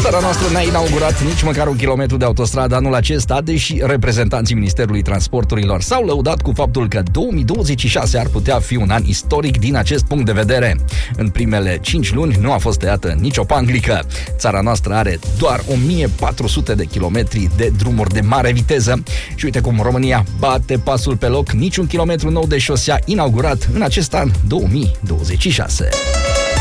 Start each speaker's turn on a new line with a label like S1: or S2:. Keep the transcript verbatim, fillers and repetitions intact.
S1: Țara noastră n-a inaugurat nici măcar un kilometru de autostradă anul acesta, deși reprezentanții Ministerului Transporturilor s-au lăudat cu faptul că două mii douăzeci și șase ar putea fi un an istoric din acest punct de vedere. În primele cinci luni nu a fost tăiată nicio panglică. Țara noastră are doar o mie patru sute de kilometri de drumuri de mare viteză și uite cum România bate pasul pe loc, niciun kilometru nou de șosea inaugurat în acest an două mii douăzeci și șase.